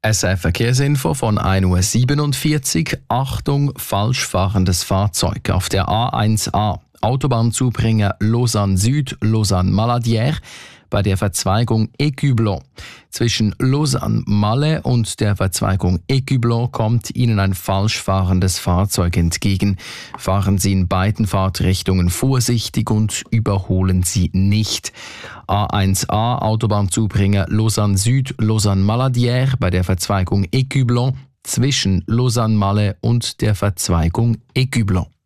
SRF Verkehrsinfo von 1:47 Uhr. Achtung, falsch fahrendes Fahrzeug auf der A1A. Autobahnzubringer Lausanne Süd, Lausanne Maladière bei der Verzweigung Écublon. Zwischen Lausanne-Malle und der Verzweigung Écublon kommt Ihnen ein falsch fahrendes Fahrzeug entgegen. Fahren Sie in beiden Fahrtrichtungen vorsichtig und überholen Sie nicht. A1A Autobahnzubringer Lausanne Süd, Lausanne Maladière bei der Verzweigung Écublon zwischen Lausanne-Malle und der Verzweigung Écublon.